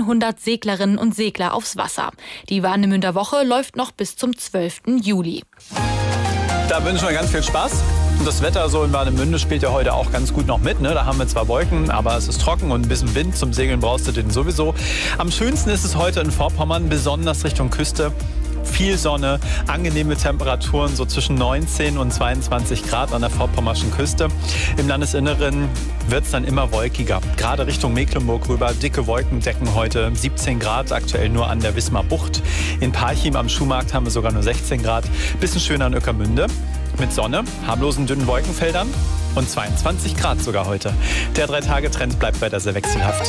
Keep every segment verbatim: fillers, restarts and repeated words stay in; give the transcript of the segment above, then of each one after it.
hundert Seglerinnen und Segler aufs Wasser. Die Warnemünder Woche läuft noch bis zum zwölften Juli. Da wünschen wir ganz viel Spaß. Und das Wetter so in Warnemünde spielt ja heute auch ganz gut noch mit. Ne? Da haben wir zwar Wolken, aber es ist trocken und ein bisschen Wind. Zum Segeln brauchst du den sowieso. Am schönsten ist es heute in Vorpommern, besonders Richtung Küste. Viel Sonne, angenehme Temperaturen, so zwischen neunzehn und zweiundzwanzig Grad an der vorpommerschen Küste. Im Landesinneren wird es dann immer wolkiger. Gerade Richtung Mecklenburg rüber, dicke Wolkendecken heute, siebzehn Grad, aktuell nur an der Wismar Bucht. In Parchim am Schuhmarkt haben wir sogar nur sechzehn Grad. Bisschen schöner in Ueckermünde mit Sonne, harmlosen dünnen Wolkenfeldern und zweiundzwanzig Grad sogar heute. Der Drei-Tage-Trend bleibt weiter sehr wechselhaft.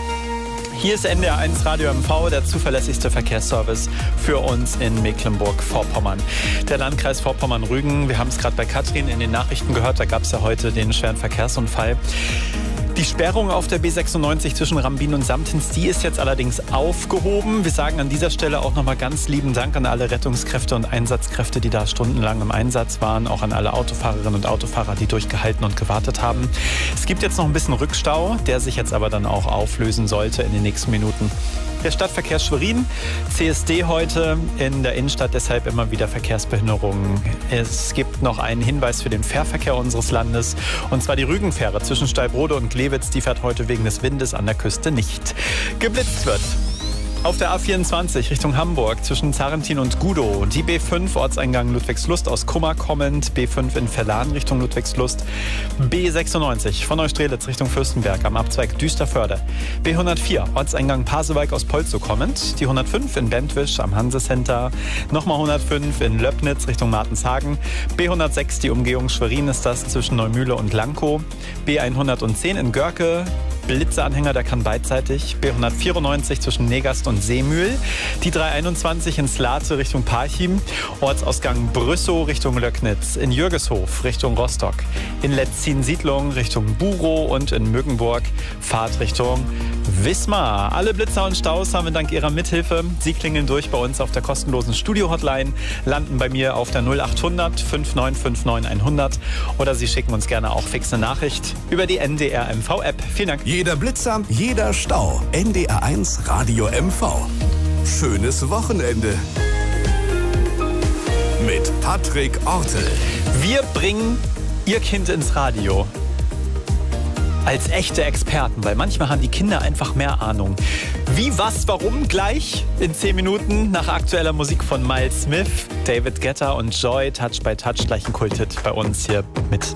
Hier ist N D R eins Radio M V, der zuverlässigste Verkehrsservice für uns in Mecklenburg-Vorpommern. Der Landkreis Vorpommern-Rügen, wir haben es gerade bei Katrin in den Nachrichten gehört, da gab es ja heute den schweren Verkehrsunfall. Die Sperrung auf der B sechsundneunzig zwischen Rambin und Samtens, die ist jetzt allerdings aufgehoben. Wir sagen an dieser Stelle auch nochmal ganz lieben Dank an alle Rettungskräfte und Einsatzkräfte, die da stundenlang im Einsatz waren. Auch an alle Autofahrerinnen und Autofahrer, die durchgehalten und gewartet haben. Es gibt jetzt noch ein bisschen Rückstau, der sich jetzt aber dann auch auflösen sollte in den nächsten Minuten. Der Stadtverkehr Schwerin, C S D heute in der Innenstadt, deshalb immer wieder Verkehrsbehinderungen. Es gibt noch einen Hinweis für den Fährverkehr unseres Landes, und zwar die Rügenfähre zwischen Steibrode und Glewitz, die fährt heute wegen des Windes an der Küste nicht. Geblitzt wird auf der A vierundzwanzig Richtung Hamburg zwischen Zarentin und Gudow. Die B fünf Ortseingang Ludwigslust aus Kummer kommend. B fünf in Verlan Richtung Ludwigslust. B sechsundneunzig von Neustrelitz Richtung Fürstenberg am Abzweig Düsterförde. B hundertvier Ortseingang Pasewalk aus Polzow kommend. Die hundertfünf in Bentwisch am Hansecenter. Nochmal hundertfünf in Löbnitz Richtung Martenshagen. B hundertsechs die Umgehung Schwerin ist das zwischen Neumühle und Lankow. B hundertzehn in Görke. Blitzeanhänger, der kann beidseitig. B hundertvierundneunzig zwischen Negast und Seemühl. Die dreihunderteinundzwanzig in Slate Richtung Parchim. Ortsausgang Brüssow Richtung Löcknitz. In Jürgeshof Richtung Rostock. In Letzin-Siedlung Richtung Burow und in Müggenburg Fahrt Richtung Wismar. Alle Blitzer und Staus haben wir dank Ihrer Mithilfe. Sie klingeln durch bei uns auf der kostenlosen Studio-Hotline, landen bei mir auf der null achthundert fünf neun fünf neun hundert oder Sie schicken uns gerne auch fix eine Nachricht über die N D R M V-App. Vielen Dank. Jeder Blitzer, jeder Stau. N D R eins Radio M V. Schönes Wochenende. Mit Patrick Ortel. Wir bringen Ihr Kind ins Radio. Als echte Experten, weil manchmal haben die Kinder einfach mehr Ahnung. Wie, was, warum? Gleich in zehn Minuten nach aktueller Musik von Miles Smith, David Guetta und Joy, Touch by Touch, gleich ein Kulthit bei uns hier mit